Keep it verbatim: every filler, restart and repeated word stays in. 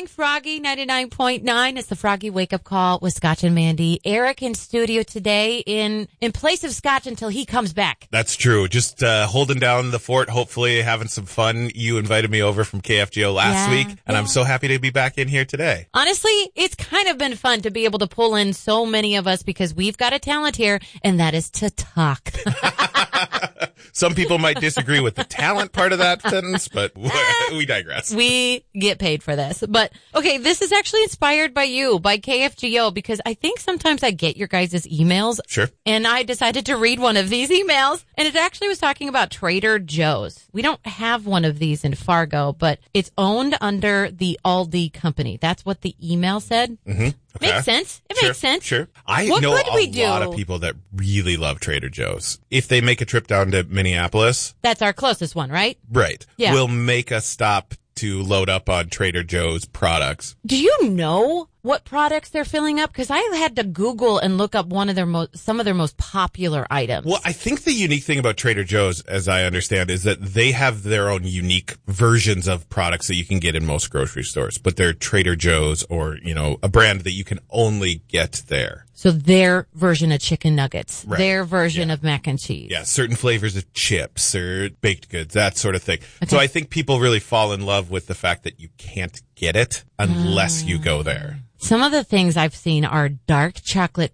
morning, Froggy ninety-nine point nine. It's the Froggy Wake Up Call with Scotch and Mandy. Eric in studio today in in place of Scotch until he comes back. That's true. Just uh, holding down the fort, hopefully having some fun. You invited me over from K F G O last Yeah, week, and yeah. I'm so happy to be back in here today. Honestly, it's kind of been fun to be able to pull in so many of us because we've got a talent here, and that is to talk. Some people might disagree with the talent part of that sentence, but we digress. We get paid for this. But, okay, this is actually inspired by you, by K F G O, because I think sometimes I get your guys' emails. Sure. And I decided to read one of these emails, and it actually was talking about Trader Joe's. We don't have one of these in Fargo, but it's owned under the Aldi company. That's what the email said. Mm-hmm. Okay. Makes sense. It Sure, makes sense. Sure. I What know could a we do? lot of people that really love Trader Joe's. If they make a trip down to Minneapolis, That's our closest one, right? right, Yeah. will make a stop to load up on Trader Joe's products. Do you know what products they're filling up? Because I had to Google and look up one of their most, some of their most popular items. Well, I think the unique thing about Trader Joe's, as I understand, is that they have their own unique versions of products that you can get in most grocery stores, but they're Trader Joe's or, you know, a brand that you can only get there. So their version of chicken nuggets, Right. their version Yeah. of mac and cheese. Yeah, certain flavors of chips or baked goods, that sort of thing. So I think people really fall in love with the fact that you can't get it unless you go there. Some of the things I've seen are dark chocolate